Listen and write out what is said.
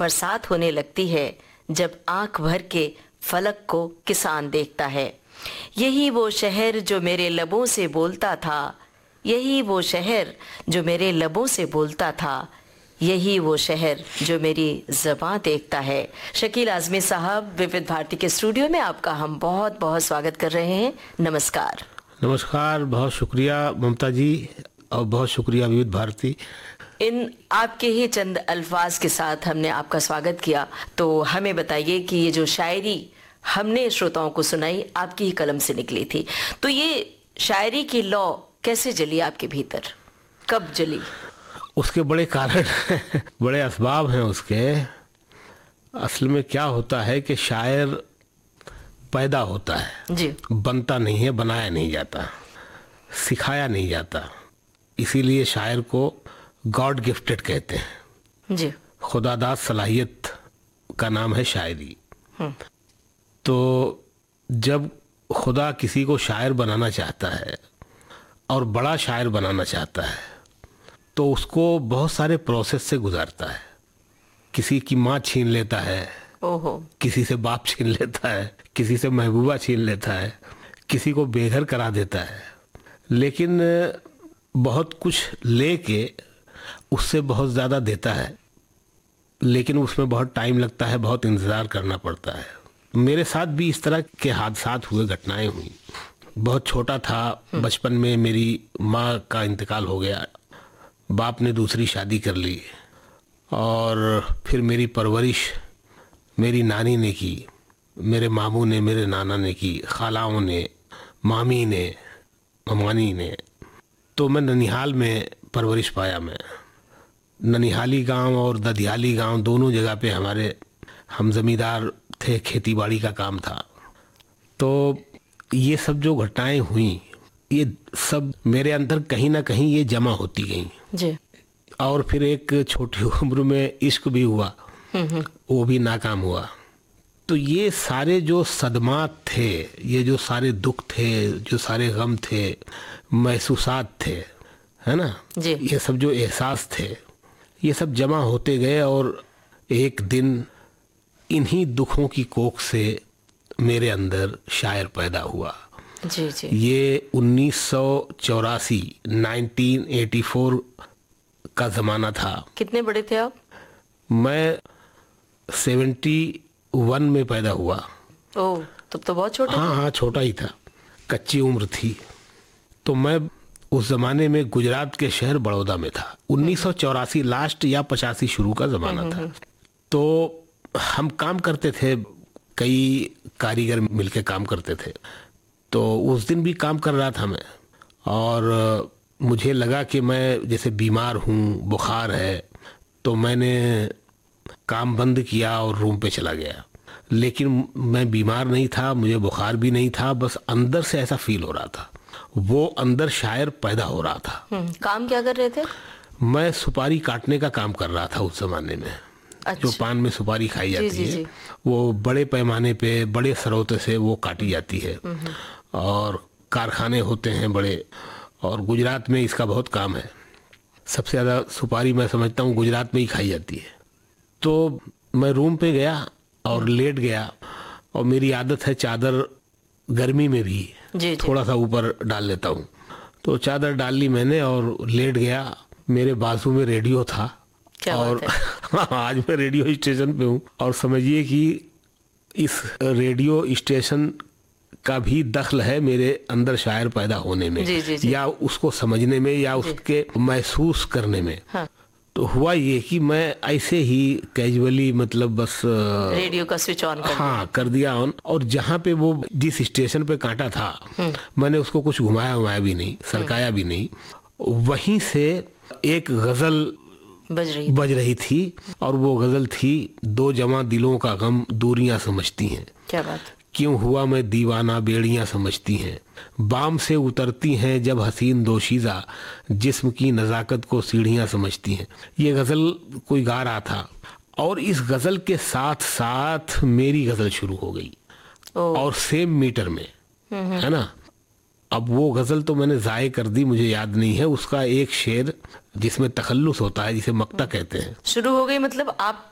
बरसात होने लगती है जब आंख भर के फलक को किसान देखता है। यही वो शहर जो मेरे लबों से बोलता था, यही वो शहर जो मेरे लबों से बोलता था, यही वो शहर जो मेरी ज़बां देखता है। शकील आज़मी साहब, विविध भारती के स्टूडियो में आपका हम बहुत बहुत स्वागत कर रहे हैं। नमस्कार। नमस्कार, बहुत शुक्रिया ममता जी और बहुत शुक्रिया विविध भारती। इन आपके ही चंद अल्फाज के साथ हमने आपका स्वागत किया, तो हमें बताइए कि ये जो शायरी हमने श्रोताओं को सुनाई आपकी ही कलम से निकली थी, तो ये शायरी की लौ कैसे जली आपके भीतर, कब जली? उसके बड़े कारण बड़े असबाब हैं उसके। असल में क्या होता है कि शायर पैदा होता है जी, बनता नहीं है, बनाया नहीं जाता, सिखाया नहीं जाता। इसीलिए शायर को गॉड गिफ्टेड कहते हैं जी। खुदादाद सलाहियत का नाम है शायरी। तो जब खुदा किसी को शायर बनाना चाहता है और बड़ा शायर बनाना चाहता है तो उसको बहुत सारे प्रोसेस से गुजारता है। किसी की माँ छीन लेता है, ओहो, किसी से बाप छीन लेता है, किसी से महबूबा छीन लेता है, किसी को बेघर करा देता है, लेकिन बहुत कुछ लेके उससे बहुत ज़्यादा देता है, लेकिन उसमें बहुत टाइम लगता है, बहुत इंतज़ार करना पड़ता है। मेरे साथ भी इस तरह के हादसात हुए, घटनाएं हुई। बहुत छोटा था, बचपन में मेरी माँ का इंतकाल हो गया, बाप ने दूसरी शादी कर ली और फिर मेरी परवरिश मेरी नानी ने की, मेरे मामू ने, मेरे नाना ने की, खालाओं ने, मामी ने, ममानी ने। तो मैं ननिहाल में परवरिश पाया। मैं ननिहाली गांव और ददियाली गांव दोनों जगह पे हमारे हम ज़मींदार थे, खेती बाड़ी का काम था। तो ये सब जो घटनाएं हुई, ये सब मेरे अंदर कहीं ना कहीं ये जमा होती गई जी। और फिर एक छोटी उम्र में इश्क भी हुआ, वो भी नाकाम हुआ। तो ये सारे जो सदमात थे, ये जो सारे दुख थे, जो सारे गम थे, महसूसात थे, है ना जी। ये सब जो एहसास थे, ये सब जमा होते गए और एक दिन इन्हीं दुखों की कोख से मेरे अंदर शायर पैदा हुआ। जी जी। ये 1984 1984 का ज़माना था। कितने बड़े थे आप? मैं 71 में पैदा हुआ। ओह, तब तो बहुत छोटे। हाँ, छोटा ही था, कच्ची उम्र थी। तो मैं उस ज़माने में गुजरात के शहर बड़ौदा में था। 1984 लास्ट या 85 शुरू का ज़माना था। तो हम काम करते थे, कई कारीगर मिलके काम करते थे। तो उस दिन भी काम कर रहा था मैं, और मुझे लगा कि मैं जैसे बीमार हूँ, बुखार है, तो मैंने काम बंद किया और रूम पे चला गया। लेकिन मैं बीमार नहीं था, मुझे बुखार भी नहीं था, बस अंदर से ऐसा फील हो रहा था, वो अंदर शायर पैदा हो रहा था। काम क्या कर रहे थे? मैं सुपारी काटने का काम कर रहा था उस जमाने में। अच्छा। जो पान में सुपारी खाई जाती जी, जी, है, वो बड़े पैमाने पे, बड़े सरौते से वो काटी जाती है और कारखाने होते हैं बड़े, और गुजरात में इसका बहुत काम है। सबसे ज़्यादा सुपारी मैं समझता हूँ गुजरात में ही खाई जाती है। तो मैं रूम पे गया और लेट गया, और मेरी आदत है चादर गर्मी में भी जी, थोड़ा सा ऊपर डाल लेता हूँ। तो चादर डाल ली मैंने और लेट गया। मेरे बाजू में रेडियो था। क्या और बात है? आज मैं रेडियो स्टेशन पे हूँ, और समझिए कि इस रेडियो स्टेशन का भी दखल है मेरे अंदर शायर पैदा होने में। जी, जी, जी। या उसको समझने में, या उसके महसूस करने में। हाँ। तो हुआ ये कि मैं ऐसे ही कैजुअली, मतलब बस रेडियो का स्विच ऑन कर हाँ कर दिया ऑन, और जहाँ पे वो जिस स्टेशन पे काटा था मैंने उसको कुछ घुमाया भी नहीं, सरकाया भी नहीं। वहीं से एक गजल बज रही थी, और वो गजल थी, दो जवां दिलों का गम दूरियां समझती हैं, क्या बात? क्यों हुआ मैं दीवाना बेड़ियां समझती हैं, बाम से उतरती हैं जब हसीन दोशीज़ा, जिस्म की नज़ाकत को सीढ़ियां समझती हैं। ये गज़ल कोई गा रहा था, और इस गज़ल के साथ साथ मेरी गज़ल शुरू हो गई, और सेम मीटर में, है ना। अब वो गज़ल तो मैंने ज़ाये कर दी, मुझे याद नहीं है उसका एक शेर जिसमें तखल्लुस होता है, जिसे मक्ता कहते हैं। शुरू हो गई मतलब आप